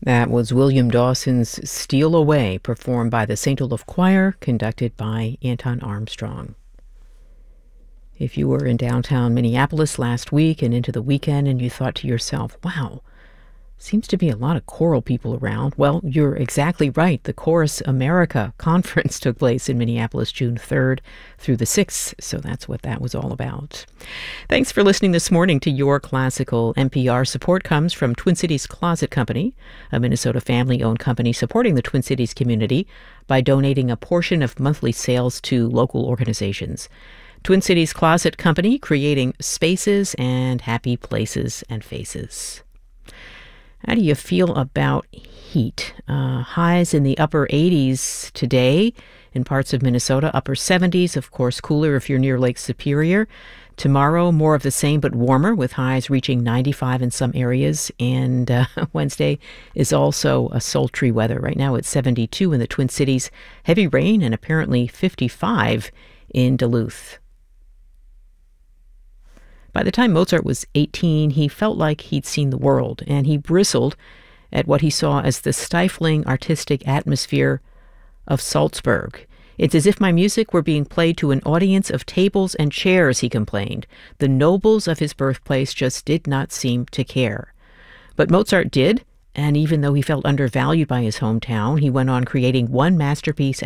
That was William Dawson's Steal Away, performed by the St. Olaf Choir, conducted by Anton Armstrong. If you were in downtown Minneapolis last week and into the weekend and you thought to yourself, wow, seems to be a lot of choral people around. Well, you're exactly right. The Chorus America Conference took place in Minneapolis June 3rd through the 6th, so that's what that was all about. Thanks for listening this morning to Your Classical. NPR support comes from Twin Cities Closet Company, a Minnesota family-owned company supporting the Twin Cities community by donating a portion of monthly sales to local organizations. Twin Cities Closet Company, creating spaces and happy places and faces. How do you feel about heat? Highs in the upper 80s today in parts of Minnesota, upper 70s, of course, cooler if you're near Lake Superior. Tomorrow, more of the same but warmer, with highs reaching 95 in some areas. And Wednesday is also a sultry weather. Right now it's 72 in the Twin Cities, heavy rain, and apparently 55 in Duluth. By the time Mozart was 18, he felt like he'd seen the world, and he bristled at what he saw as the stifling artistic atmosphere of Salzburg. It's as if my music were being played to an audience of tables and chairs, he complained. The nobles of his birthplace just did not seem to care. But Mozart did, and even though he felt undervalued by his hometown, he went on creating one masterpiece